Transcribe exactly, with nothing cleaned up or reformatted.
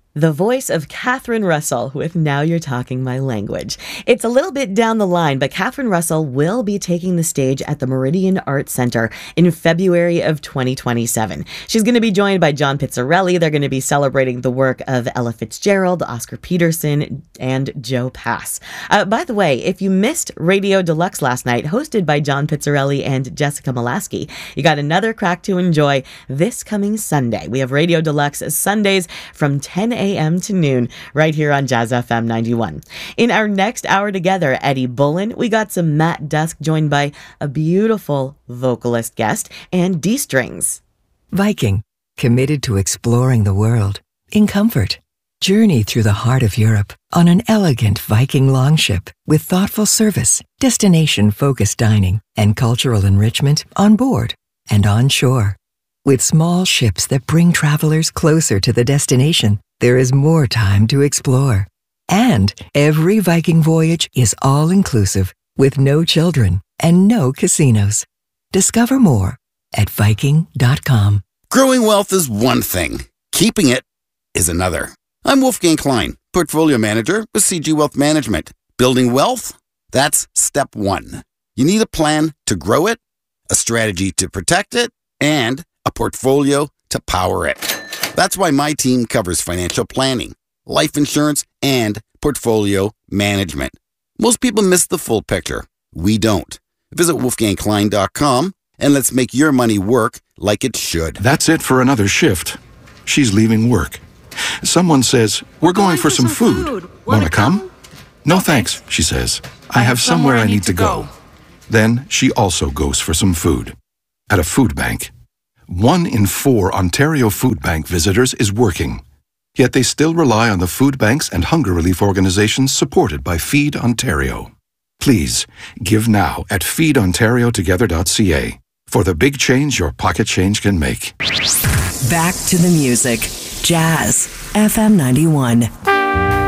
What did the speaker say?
The voice of Catherine Russell with Now You're Talking My Language. It's a little bit down the line, but Catherine Russell will be taking the stage at the Meridian Arts Center in February of twenty twenty-seven. She's going to be joined by John Pizzarelli. They're going to be celebrating the work of Ella Fitzgerald, Oscar Peterson, and Joe Pass. Uh, by the way, if you missed Radio Deluxe last night, hosted by John Pizzarelli and Jessica Molaski, you got another crack to enjoy this coming Sunday. We have Radio Deluxe Sundays from ten a.m. to noon right here on Jazz F M ninety-one. In our next hour together, Eddie Bullen, we got some Matt Dusk joined by a beautiful vocalist guest and D-Strings. Viking, committed to exploring the world in comfort. Journey through the heart of Europe on an elegant Viking longship with thoughtful service, destination-focused dining, and cultural enrichment on board and on shore. With small ships that bring travelers closer to the destination, there is more time to explore. And every Viking voyage is all-inclusive with no children and no casinos. Discover more at Viking dot com. Growing wealth is one thing. Keeping it is another. I'm Wolfgang Klein, Portfolio Manager with C G Wealth Management. Building wealth? That's step one. You need a plan to grow it, a strategy to protect it, and a portfolio to power it. That's why my team covers financial planning, life insurance, and portfolio management. Most people miss the full picture. We don't. Visit Wolfgang Klein dot com and let's make your money work like it should. That's it for another shift. She's leaving work. Someone says, we're going, going for, for some, some food. food. Want to come? come? No thanks, she says. I have somewhere I need to go. go. Then she also goes for some food. At a food bank. One in four Ontario Food Bank visitors is working. Yet they still rely on the food banks and hunger relief organizations supported by Feed Ontario. Please, give now at feed ontario together dot c a for the big change your pocket change can make. Back to the music. Jazz F M ninety-one.